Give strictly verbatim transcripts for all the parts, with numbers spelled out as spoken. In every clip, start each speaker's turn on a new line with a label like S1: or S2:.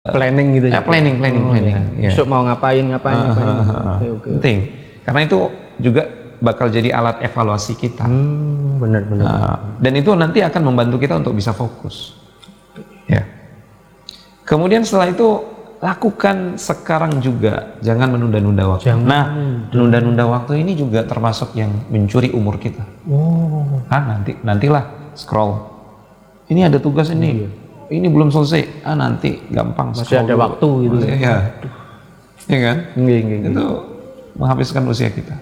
S1: planning gitu
S2: ya? Planning, planning,
S1: oh,
S2: planning.
S1: Ya.
S2: Ya.
S1: Besok mau ngapain, ngapain,
S2: Uh,
S1: ngapain.
S2: Uh, uh, uh,
S1: okay, okay.
S2: Penting, karena itu juga bakal jadi alat evaluasi kita.
S1: Hmm, benar-benar.
S2: Uh, dan itu nanti akan membantu kita untuk bisa fokus. Ya. Kemudian setelah itu lakukan sekarang juga, jangan menunda-nunda waktu.
S1: Jangan.
S2: Nah, menunda-nunda waktu ini juga termasuk yang mencuri umur kita.
S1: Oh.
S2: Ah nanti, nantilah scroll. Ini ada tugas ini. Iya. Ini belum selesai, ah nanti gampang
S1: masih ada dulu. Waktu gitu
S2: ya, ya. Ya kan?
S1: Nggih, nggih, nggih.
S2: Itu menghabiskan usia kita.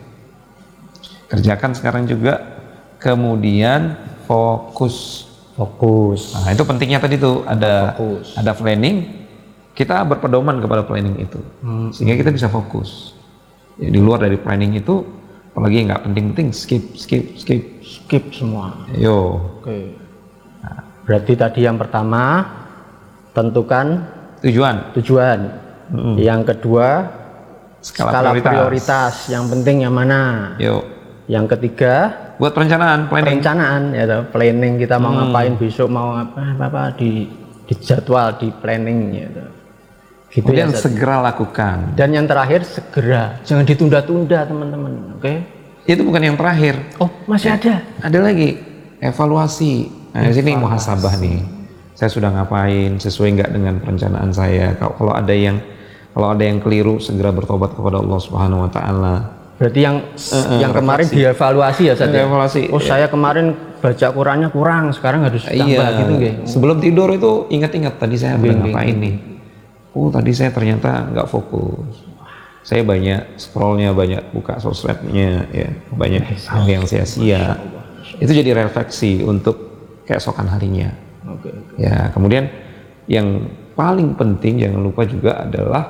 S2: Kerjakan sekarang juga, kemudian fokus.
S1: Fokus.
S2: Nah itu pentingnya tadi tuh ada
S1: fokus.
S2: Ada planning, kita berpedoman kepada planning itu, hmm. sehingga kita bisa fokus. Ya, di luar dari planning itu, apalagi nggak penting-penting, skip, skip, skip,
S1: skip semua.
S2: Yo.
S1: Oke. Nah, berarti tadi yang pertama tentukan
S2: tujuan.
S1: Tujuan. Hmm. Yang kedua
S2: skala,
S1: skala prioritas.
S2: prioritas.
S1: Yang penting yang mana?
S2: Yo.
S1: Yang ketiga
S2: buat perencanaan, planning.
S1: Perencanaan ya, planning kita mau hmm. ngapain besok, mau apa apa di di jadwal, di planning ya. Gitu.
S2: Kemudian
S1: ya,
S2: segera lakukan.
S1: Dan yang terakhir segera, jangan ditunda-tunda teman-teman. Oke? Okay?
S2: Itu bukan yang terakhir.
S1: Oh masih ya. ada?
S2: Ada lagi evaluasi. Nah, di sini muhasabah nih. Saya sudah ngapain, sesuai nggak dengan perencanaan saya. Kalau ada yang kalau ada yang keliru, segera bertobat kepada Allah Subhanahu Wa Taala.
S1: Berarti yang uh, uh, yang kemarin dievaluasi ya, Ustaz?
S2: Dievaluasi.
S1: Oh, ya. Saya kemarin baca Qurannya kurang, sekarang harus tambah
S2: iya.
S1: gitu nggih.
S2: Sebelum tidur itu ingat-ingat tadi saya udah ngapain nih. Oh, tadi saya ternyata nggak fokus. Saya banyak scrollnya, banyak buka sosmednya, ya, banyak hal yang sia-sia. Itu jadi refleksi untuk keesokan harinya.
S1: Oke, oke.
S2: Ya, kemudian yang paling penting jangan lupa juga adalah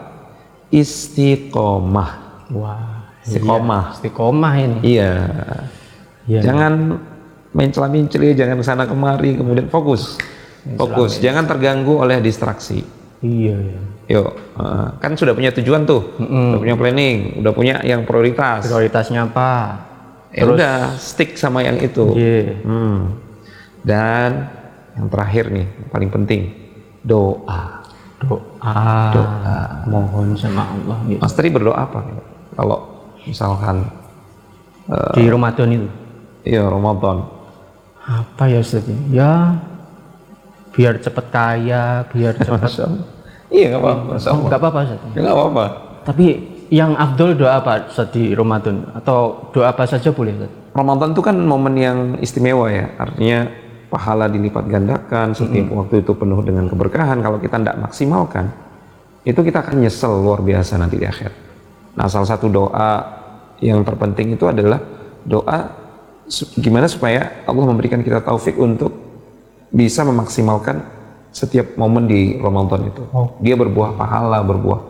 S2: istiqomah.
S1: Wah,
S2: istiqomah.
S1: Iya, istiqomah ini.
S2: Iya.
S1: Iya.
S2: Jangan mencela-menceli, jangan sana kemari, kemudian fokus. Fokus, jangan terganggu oleh distraksi.
S1: Iya, iya.
S2: Yuk, uh, kan sudah punya tujuan tuh, mm-hmm. udah punya planning, udah punya yang prioritas.
S1: Prioritasnya apa?
S2: Ya
S1: Terus
S2: udah, stick sama yang itu.
S1: Yeah.
S2: Hmm. Dan yang terakhir nih, yang paling penting, doa.
S1: Doa.
S2: Doa.
S1: Mohon sama Allah. Gitu.
S2: Mas tadi berdoa apa? Kalau misalkan
S1: uh, di Ramadan itu?
S2: Iya, Ramadan.
S1: Apa ya Ustaz? Ya, biar cepet kaya, biar cepet.
S2: Iya, nggak apa-apa.
S1: Nggak apa-apa Ustaz.
S2: Nggak apa-apa.
S1: Tapi yang afdol doa apa Ustaz di Ramadan? Atau doa apa saja boleh Ustaz?
S2: Ramadan itu kan momen yang istimewa ya, artinya pahala dilipat gandakan, setiap mm-hmm. waktu itu penuh dengan keberkahan. Kalau kita tidak maksimalkan, itu kita akan nyesel luar biasa nanti di akhir. Nah, salah satu doa yang terpenting itu adalah doa gimana supaya Allah memberikan kita taufik untuk bisa memaksimalkan setiap momen di Ramadan itu. Oh. Dia berbuah pahala, berbuah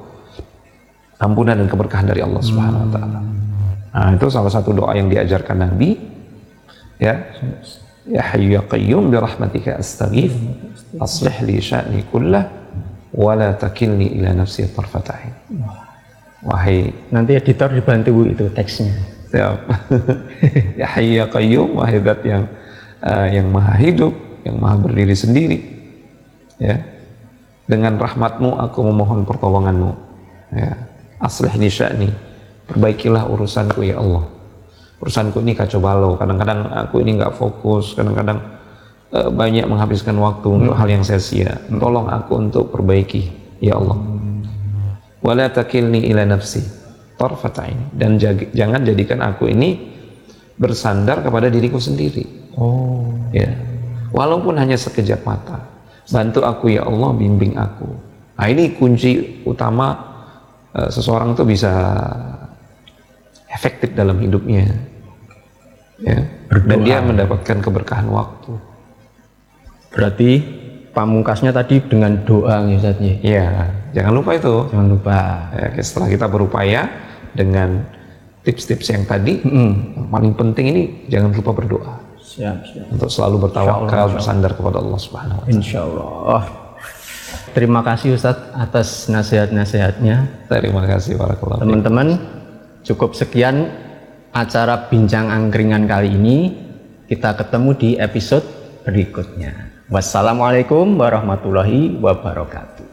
S2: ampunan dan keberkahan dari Allah Subhanahu Wa Taala. Nah, itu salah satu doa yang diajarkan Nabi. Ya, ya Hayyu ya Qayyum bi rahmatika astaghith, aslih li sya'ni kullah, wa la takilni ila nafsi tarfat ain. Wahai,
S1: nanti editor dibantu itu teksnya.
S2: Siap. Ya Hayyu ya Qayyum, wahai Zat yang uh, yang maha hidup, yang maha berdiri sendiri. Ya, dengan rahmatmu aku memohon pertolonganmu. Ya, aslih li sya'ni, perbaikilah urusanku ya Allah. Urusanku ini kacau balau, kadang-kadang aku ini nggak fokus, kadang-kadang uh, banyak menghabiskan waktu hmm. untuk hal yang sia-sia. Tolong aku untuk perbaiki ya Allah. Wala takilni ila nafsi tarfat ain, dan jag- jangan jadikan aku ini bersandar kepada diriku sendiri.
S1: Oh,
S2: ya, walaupun hanya sekejap mata. Bantu aku ya Allah, bimbing aku. Nah, ini kunci utama uh, seseorang tuh bisa efektif dalam hidupnya, ya. Dan dia mendapatkan keberkahan waktu.
S1: Berarti pamungkasnya tadi dengan doa ya Ustaz ya.
S2: Iya, jangan lupa itu.
S1: Jangan lupa.
S2: Ya, setelah kita berupaya dengan tips-tips yang tadi, mm-hmm. yang paling penting ini jangan lupa berdoa.
S1: Siap, siap.
S2: Untuk selalu bertawakal, bersandar kepada Allah Subhanahu Wa Taala.
S1: Insya Allah. Terima kasih Ustadz atas nasihat-nasihatnya.
S2: Terima kasih barakallahu.
S1: Teman-teman, cukup sekian acara Bincang Angkringan kali ini. Kita ketemu di episode berikutnya. Wassalamualaikum warahmatullahi wabarakatuh.